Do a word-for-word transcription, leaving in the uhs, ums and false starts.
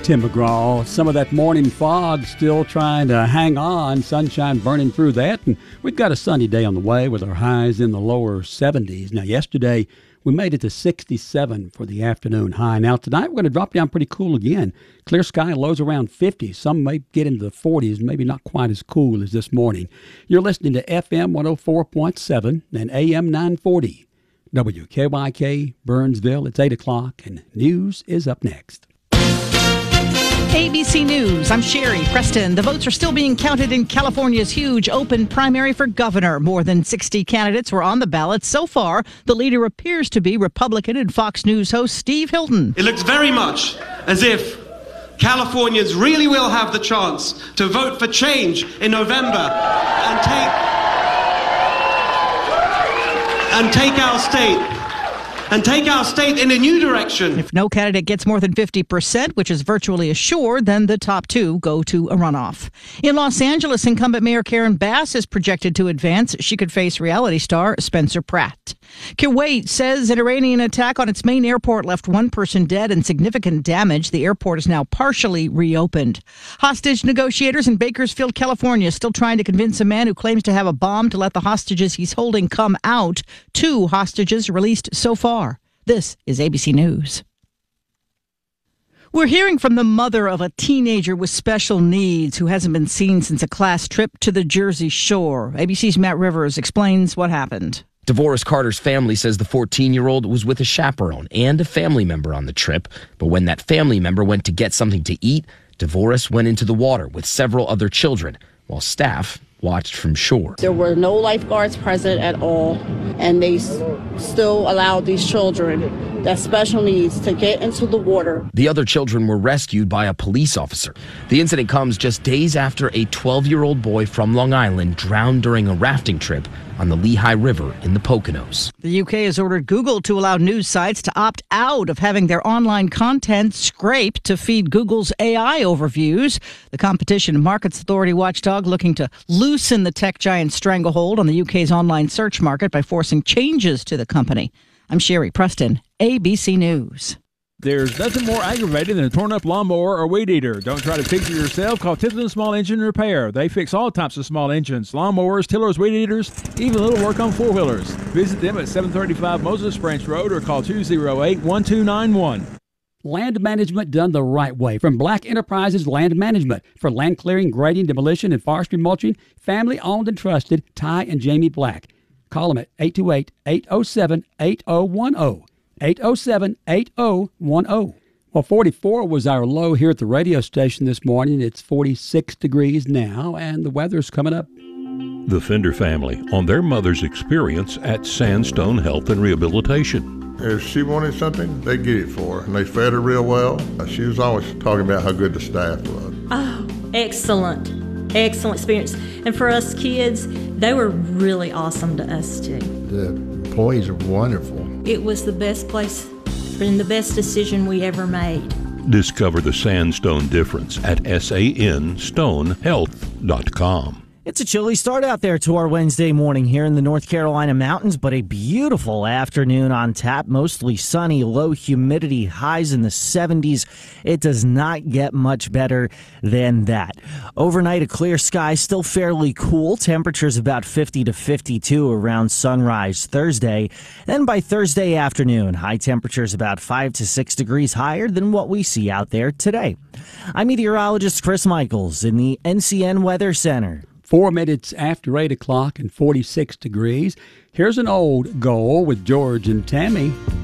Tim McGraw. Some of that morning fog still trying to hang on. Sunshine burning through that. And we've got a sunny day on the way with our highs in the lower seventies. Now, yesterday, we made it to sixty-seven for the afternoon high. Now, tonight, we're going to drop down pretty cool again. Clear sky, lows around fifty. Some may get into the forties, maybe not quite as cool as this morning. You're listening to F M one oh four point seven and A M nine forty. W K Y K, Burnsville. It's eight o'clock, and news is up next. A B C News, I'm Sherry Preston. The votes are still being counted in California's huge open primary for governor. More than sixty candidates were on the ballot. So far, the leader appears to be Republican and Fox News host Steve Hilton. It looks very much as if Californians really will have the chance to vote for change in November and take, and take our state. And take our state in a new direction. If no candidate gets more than fifty percent, which is virtually assured, then the top two go to a runoff. In Los Angeles, incumbent Mayor Karen Bass is projected to advance. She could face reality star Spencer Pratt. Kuwait says an Iranian attack on its main airport left one person dead and significant damage. The airport is now partially reopened. Hostage negotiators in Bakersfield, California, still trying to convince a man who claims to have a bomb to let the hostages he's holding come out. Two hostages released so far. This is A B C News. We're hearing from the mother of a teenager with special needs who hasn't been seen since a class trip to the Jersey Shore. A B C's Matt Rivers explains what happened. DeVoris Carter's family says the fourteen-year-old was with a chaperone and a family member on the trip. But when that family member went to get something to eat, DeVoris went into the water with several other children, while staff watched from shore. There were no lifeguards present at all, and they s- still allowed these children that special needs to get into the water. The other children were rescued by a police officer. The incident comes just days after a twelve-year-old boy from Long Island drowned during a rafting trip on the Lehigh River in the Poconos. The U K has ordered Google to allow news sites to opt out of having their online content scraped to feed Google's A I overviews. The Competition and Markets Authority watchdog looking to loosen the tech giant's stranglehold on the U K's online search market by forcing changes to the company. I'm Sherry Preston, A B C News. There's nothing more aggravating than a torn-up lawnmower or weed eater. Don't try to fix it yourself. Call Tiffin Small Engine Repair. They fix all types of small engines, lawnmowers, tillers, weed eaters, even a little work on four-wheelers. Visit them at seven thirty-five Moses Branch Road or call two oh eight, one two nine one. Land management done the right way. From Black Enterprises Land Management. For land clearing, grading, demolition, and forestry mulching, family owned and trusted, Ty and Jamie Black. Call them at eight two eight, eight oh seven, eight oh one oh. eight oh seven, eight oh one oh. Well, forty-four was our low here at the radio station this morning. It's forty-six degrees now, and the weather's coming up. The Fender family on their mother's experience at Sandstone Health and Rehabilitation. If she wanted something, they get it for her, and they fed her real well. She was always talking about how good the staff was. Oh, excellent. Excellent experience. And for us kids, they were really awesome to us, too. The employees are wonderful. It was the best place and the best decision we ever made. Discover the Sandstone difference at S A N stone health dot com. It's a chilly start out there to our Wednesday morning here in the North Carolina mountains, but a beautiful afternoon on tap. Mostly sunny, low humidity, highs in the seventies. It does not get much better than that. Overnight, a clear sky, still fairly cool. Temperatures about fifty to fifty-two around sunrise Thursday. Then by Thursday afternoon, high temperatures about five to six degrees higher than what we see out there today. I'm meteorologist Chris Michaels in the N C N Weather Center. Four minutes after eight o'clock and forty-six degrees. Here's an old goal with George and Tammy.